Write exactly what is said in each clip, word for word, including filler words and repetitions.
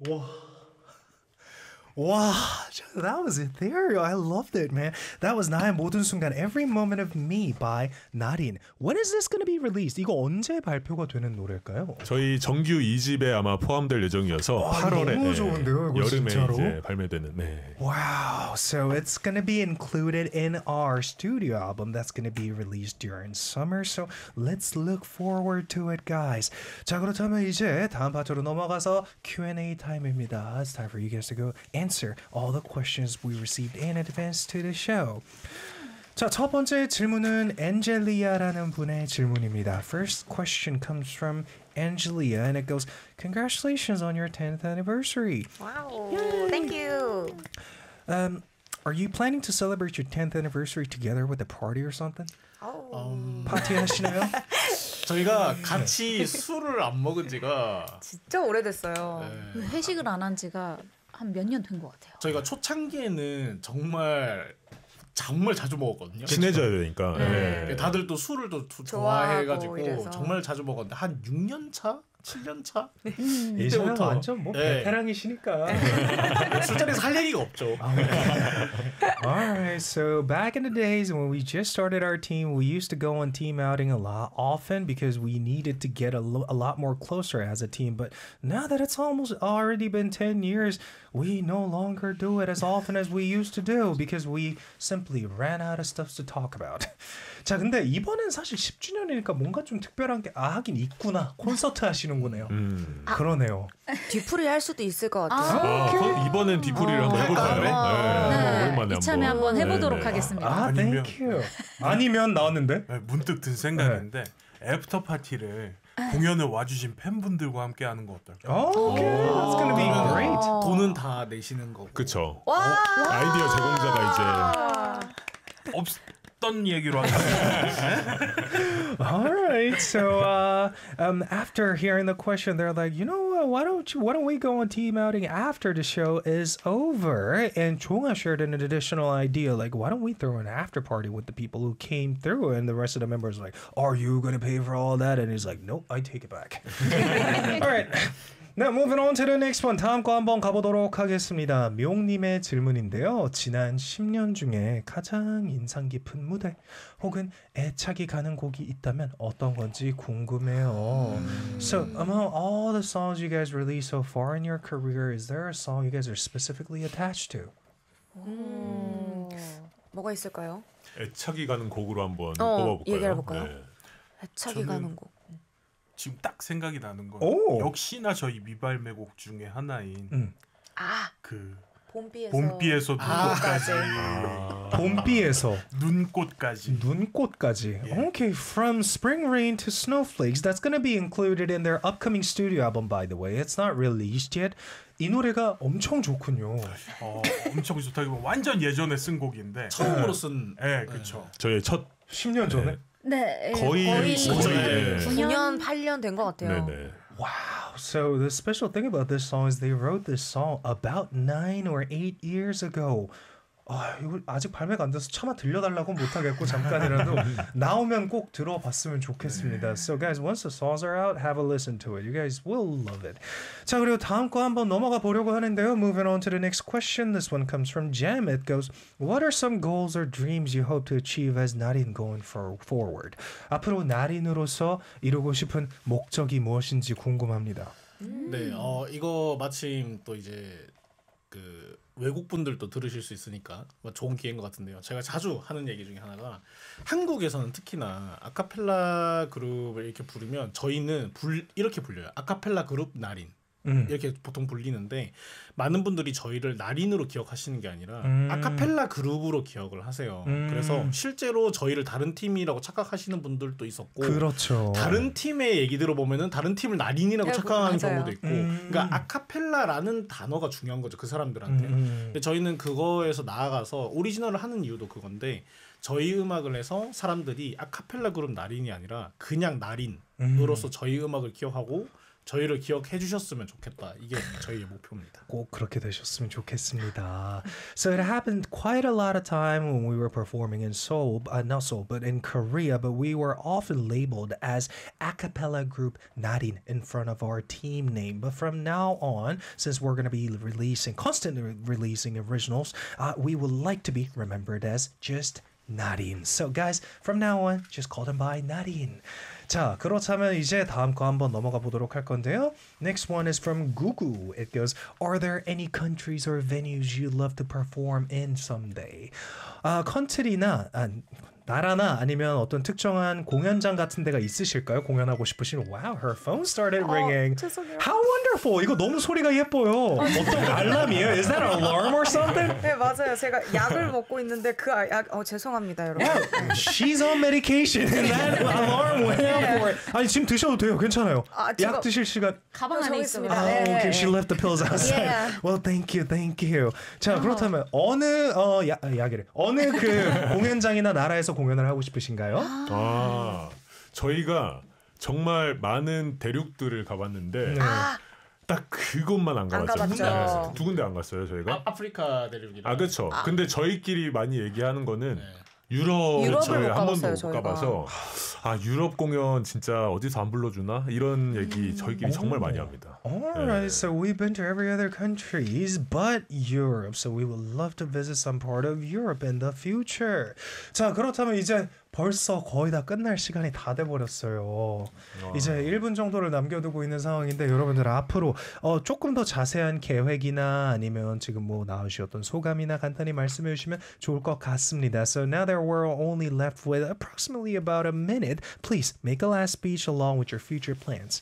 와. Wow, that was it there. I loved it, man. That was 나의 모든 순간, Every Moment of Me by 나린. When is this going to be released? 이거 언제 발표가 되는 노래일까요? 저희 정규 이 집에 아마 포함될 예정이어서 와, 팔월에 너무 좋은데요, 이거 여름에 진짜로? 이제 발매되는. 네. Wow, so it's going to be included in our studio album that's going to be released during summer. So let's look forward to it, guys. 자, 그렇다면 이제 다음 파트로 넘어가서 Q and A 타임입니다. It's time for you guys to go answer all the questions we received in advance to the show. 자, 첫 번째 질문은 엔젤리아라는 분의 질문입니다. First question comes from Angelia and it goes, Congratulations on your tenth anniversary. Wow, thank you. Um, are you planning to celebrate your tenth anniversary together with a party or something? 음... 파티 하시나요? 저희가 같이 술을 안 먹은 지가 진짜 오래됐어요. 네. 회식을 안 한 지가 한 몇 년 된 것 같아요. 저희가 초창기에는 정말 정말 자주 먹었거든요. 친해져야 되니까. 네. 네. 다들 또 술을 또 좋아해가지고 정말 자주 먹었는데 한 육 년 차? 칠 년 차? 음. 이제는 완전 뭐 네. 베테랑이시니까 술자리에서 할 얘기가 없죠. Alright, so back in the days when we just started our team, we used to go on team outing a lot often because we needed to get a, lo- a lot more closer as a team. But now that it's almost already been ten years, we no longer do it as often as we used to do because we simply ran out of stuff to talk about. 자, 근데 이번엔 사실 십 주년이니까 뭔가 좀 특별한 게 아, 하긴 있구나. 콘서트 하시는구네요. 음. 아, 그러네요. 뒤풀이 할 수도 있을 것 같아요. 아, 그 이번엔 뒤풀이를 어. 한번 해볼까요? 네. 네. 네. 오랜만에 이참에 한번. 한번 해보도록 네. 하겠습니다. 아, 아니면- thank you. 아니면 나왔는데? 네, 문득 든 생각인데 애프터 파티를 공연을 와주신 팬분들과 함께 하는 거 어떨까요? Okay, that's gonna be great. 돈은 다 내시는 거고. 그쵸. 와, 아이디어 제공자가 없던 얘기로 하겠습니다. All right. So uh, um, after hearing the question, they're like, you know what? Why don't you? Why don't we go on team outing after the show is over? And Chunga shared an additional idea, like, why don't we throw an after party with the people who came through? And the rest of the members are like, are you gonna pay for all that? And he's like, nope, I take it back. All right. Now moving on to the next one. 다음 거 한번 가보도록 하겠습니다. 묘님의 질문인데요. 지난 십 년 중에 가장 인상 깊은 무대 혹은 애착이 가는 곡이 있다면 어떤 건지 궁금해요. So among all the songs you guys released so far in your career, is there a song you guys are specifically attached to? 음, 뭐가 있을까요? 애착이 가는 곡으로 한번 어, 뽑아볼까요? 얘기해볼까요? 네. 애착이 저는- 가는 곡. 지금 딱 생각이 나는 건 오. 역시나 저희 미발매곡 중에 하나인 음. 아, 그 봄비에서. 봄비에서 눈꽃까지 아. 봄비에서 눈꽃까지 눈꽃까지. Okay, from spring rain to snowflakes. That's going to be included in their upcoming studio album, by the way. It's not released yet. 이 노래가 엄청 좋군요. 어, 엄청 좋다기보다 완전 예전에 쓴 곡인데 처음으로 쓴. 네, 그렇죠. 저의 첫 십 년 전에? 네, 거의 거의 거의 예. 구 년, 팔 년 된 것 같아요. 네네. Wow. So the special thing about this song is they wrote this song about nine or eight years ago. 아, 이거 아직 발매가 안 돼서 차마 들려달라고 못하겠고 잠깐이라도 나오면 꼭 들어봤으면 좋겠습니다. So guys, once the songs are out, have a listen to it. You guys will love it. 자, 그리고 다음 거 한번 넘어가 보려고 하는데요. Moving on to the next question. This one comes from Jem. It goes, What are some goals or dreams you hope to achieve as 나린 going for, forward? 앞으로 나린으로서 이루고 싶은 목적이 무엇인지 궁금합니다. 네, 어 이거 마침 또 이제 그 외국 분들도 들으실 수 있으니까 좋은 기회인 것 같은데요. 제가 자주 하는 얘기 중에 하나가 한국에서는 특히나 아카펠라 그룹을 이렇게 부르면 저희는 불 이렇게 불려요. 아카펠라 그룹 나린. 음. 이렇게 보통 불리는데 많은 분들이 저희를 나린으로 기억하시는 게 아니라 음. 아카펠라 그룹으로 기억을 하세요. 음. 그래서 실제로 저희를 다른 팀이라고 착각하시는 분들도 있었고 그렇죠. 다른 팀의 얘기 들어보면은 다른 팀을 나린이라고 네, 착각하는 맞아요. 경우도 있고 음. 그러니까 아카펠라라는 단어가 중요한 거죠. 그 사람들한테. 음. 근데 저희는 그거에서 나아가서 오리지널을 하는 이유도 그건데 저희 음악을 해서 사람들이 아카펠라 그룹 나린이 아니라 그냥 나린으로서 저희 음악을 기억하고 저희를 기억해 주셨으면 좋겠다. 이게 저희의 목표입니다. 꼭 그렇게 되셨으면 좋겠습니다. So it happened quite a lot of time when we were performing in Seoul, uh, not Seoul, but in Korea, but we were often labeled as a cappella group Narin in front of our team name. But from now on, since we're going to be releasing, constantly releasing originals, uh, we would like to be remembered as just Narin. So guys, from now on, just call them by Narin. 자, 그렇다면 이제 다음 거 한번 넘어가 보도록 할 건데요. Next one is from Gugu. It goes, are there any countries or venues you'd love to perform in someday? 아, 컨트리나 아, 나라나 아니면 어떤 특정한 공연장 같은 데가 있으실까요? 공연하고 싶으신. Wow, her phone started ringing. 죄송해요. How wonderful. 이거 너무 소리가 예뻐요. 어떤 알람이에요? Is that an alarm or something? 네 맞아요. 제가 약을 먹고 있는데 그 아- 약, 어 죄송합니다 여러분. She's on medication and that alarm went out for it. 아니 지금 드셔도 돼요. 괜찮아요. 아, 지금- 약 드실 시간. 가방 안에 저기 있습니다. 있습니다. Oh, 네. okay. She left the pills outside. Yeah. Well, thank you, thank you. 자, 그렇다면 어느 어 야, 약이래. 어느 그 공연장이나 나라에서 공연을 하고 싶으신가요? 아, 저희가 정말 많은 대륙들을 가봤는데 네. 딱 그곳만 안 안 가봤어요. 가봤죠. 두 군데 안 갔어요. 두 군데 안 갔어요, 저희가. 아, 아프리카 대륙이라. 아, 그렇죠. 근데 저희끼리 많이 얘기하는 거는 네. 유럽 유럽을 저희 못 한 번도 가봤어요, 못 저희가. 가봐서 아 유럽 공연 진짜 어디서 안 불러주나 이런 얘기 저희끼리 정말 많이 합니다. Alright, so we've been to every other countries but Europe. So we would love to visit some part of Europe in the future. 자, 그렇다면 이제 벌써 거의 다 끝날 시간이 다 돼버렸어요. 이제 일 분 정도를 남겨두고 있는 상황인데 여러분들 앞으로 어, 조금 더 자세한 계획이나 아니면 지금 뭐 나오셨던 소감이나 간단히 말씀해 주시면 좋을 것 같습니다. So now that we're only left with approximately about a minute, please make a last speech along with your future plans.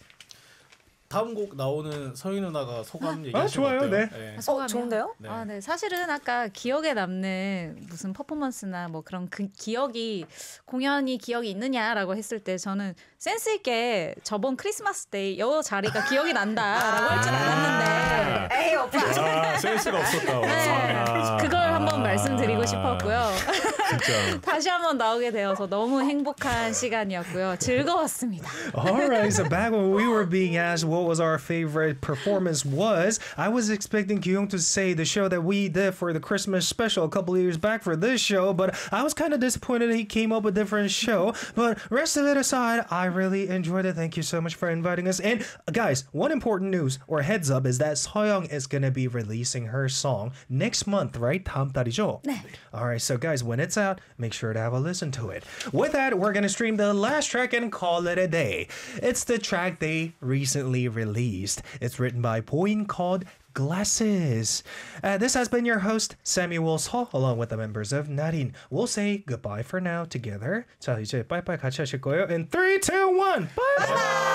다음 곡 나오는 서희 누나가 소감 아, 얘기하시면 좋아요. 어때요? 네. 어 좋은데요? 네. 아, 네. 사실은 아까 기억에 남는 무슨 퍼포먼스나 뭐 그런 그 기억이 공연이 기억이 있느냐라고 했을 때 저는 센스 있게 저번 크리스마스 때 여 자리가 기억이 난다라고 할 줄 알았는데 에이 오빠. 아 센스가 없었다. 네, 아, 그걸 한번 아, 말씀드리고 싶었고요. 진짜. 다시 한번 나오게 되어서 너무 행복한 시간이었고요. 즐거웠습니다. All right, so back when we were being asked what was our favorite performance was, I was expecting Kyung to say the show that we did for the Christmas special a couple of years back for this show, but I was kind of disappointed he came up with a different show. But rest of it aside, I really enjoyed it. Thank you so much for inviting us. And guys, one important news or heads up is that Soyoung is going to be releasing her song next month, right? 다음 달이죠? 네. All right, so guys, when it's out, make sure to have a listen to it. With that, we're going to stream the last track and call it a day. It's the track they recently released. It's written by Boyin called Glasses. Uh, this has been your host, Samuel Seo, along with the members of Narin. We'll say goodbye for now together. 자, 이제 빠이빠이 같이 하실 거예요. In three, two, one, bye!